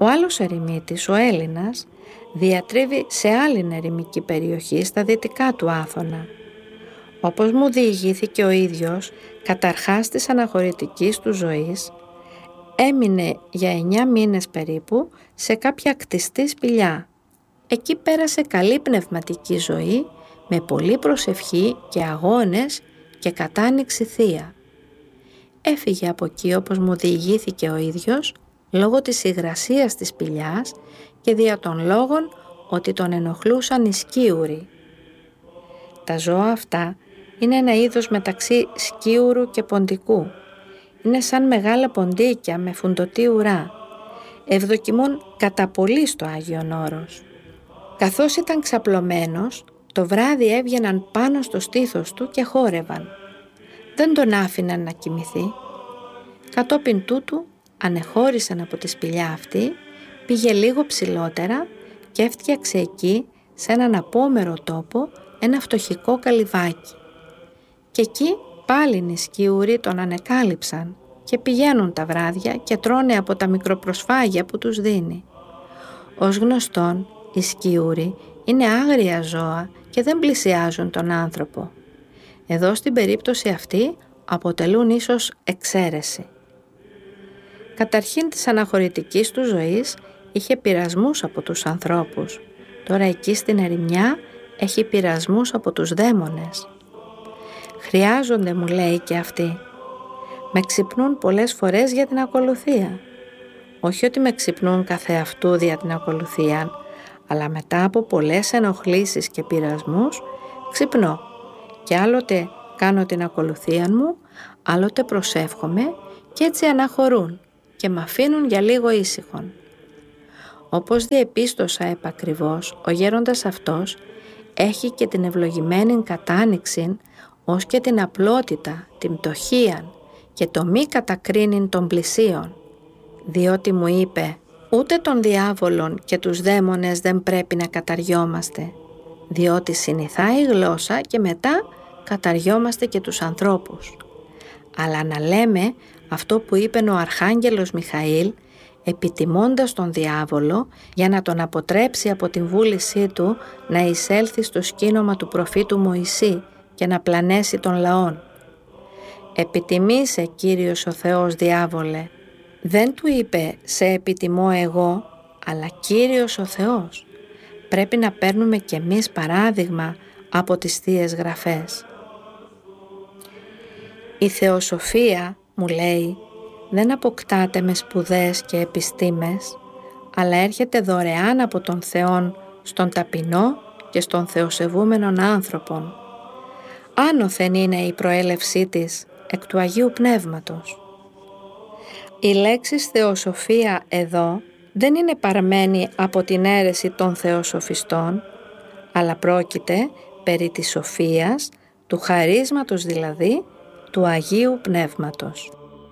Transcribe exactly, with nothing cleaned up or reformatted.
Ο άλλος ερημίτης, ο Έλληνας, διατρίβει σε άλλη ερημική περιοχή στα δυτικά του Άθωνα. Όπως μου διηγήθηκε ο ίδιος, καταρχάς της αναχωρητικής του ζωής, έμεινε για εννιά μήνες περίπου σε κάποια κτιστή σπηλιά. Εκεί πέρασε καλή πνευματική ζωή, με πολλή προσευχή και αγώνες και κατάνοιξη θεία. Έφυγε από εκεί, όπως μου διηγήθηκε ο ίδιος, λόγω της υγρασίας της σπηλιάς και δια των λόγων ότι τον ενοχλούσαν οι σκίουροι. Τα ζώα αυτά είναι ένα είδος μεταξύ σκίουρου και ποντικού. Είναι σαν μεγάλα ποντίκια με φουντωτή ουρά. Ευδοκιμούν κατά πολύ στο Άγιον Όρος. Καθώς ήταν ξαπλωμένος, το βράδυ έβγαιναν πάνω στο στήθος του και χόρευαν. Δεν τον άφηναν να κοιμηθεί. Κατόπιν τούτου ανεχώρησαν από τη σπηλιά αυτή, πήγε λίγο ψηλότερα και έφτιαξε εκεί, σε έναν απόμερο τόπο, ένα φτωχικό καλυβάκι. Και εκεί πάλιν οι σκίουροι τον ανεκάλυψαν και πηγαίνουν τα βράδια και τρώνε από τα μικροπροσφάγια που τους δίνει. Ως γνωστόν, οι σκίουροι είναι άγρια ζώα και δεν πλησιάζουν τον άνθρωπο. Εδώ στην περίπτωση αυτή αποτελούν ίσως εξαίρεση. Καταρχήν της αναχωρητικής του ζωής είχε πειρασμούς από τους ανθρώπους. Τώρα εκεί στην ερημιά έχει πειρασμούς από τους δαίμονες. Χρειάζονται, μου λέει, και αυτοί. Με ξυπνούν πολλές φορές για την ακολουθία. Όχι ότι με ξυπνούν καθεαυτού δια την ακολουθία, αλλά μετά από πολλές ενοχλήσεις και πειρασμούς ξυπνώ και άλλοτε κάνω την ακολουθία μου, άλλοτε προσεύχομαι και έτσι αναχωρούν και μ' αφήνουν για λίγο ήσυχον. Όπως διεπίστωσα επακριβώς, ο γέροντας αυτός έχει και την ευλογημένη κατάνοιξη ως και την απλότητα, την πτωχίαν και το μη κατακρίνειν των πλησίων, διότι μου είπε ούτε των διάβολων και τους δαίμονες δεν πρέπει να καταριόμαστε, διότι συνηθάει η γλώσσα και μετά καταριόμαστε και τους ανθρώπους. Αλλά να λέμε αυτό που είπε ο Αρχάγγελος Μιχαήλ, επιτιμώντας τον διάβολο για να τον αποτρέψει από την βούλησή του να εισέλθει στο σκήνομα του προφήτου Μωυσή και να πλανέσει των λαών. «Επιτιμήσε, Κύριος ο Θεός, διάβολε». Δεν του είπε «σε επιτιμώ εγώ», αλλά Κύριος ο Θεός. Πρέπει να παίρνουμε κι εμείς παράδειγμα από τις Θείες Γραφές. Η θεοσοφία, μου λέει, δεν αποκτάται με σπουδές και επιστήμες, αλλά έρχεται δωρεάν από τον Θεόν στον ταπεινό και στον θεοσεβούμενον άνθρωπον. Άνωθεν είναι η προέλευσή της εκ του Αγίου Πνεύματος. Η λέξη θεοσοφία εδώ δεν είναι παρμένη από την αίρεση των θεοσοφιστών, αλλά πρόκειται περί της σοφίας, του χαρίσματος δηλαδή, του Αγίου Πνεύματος.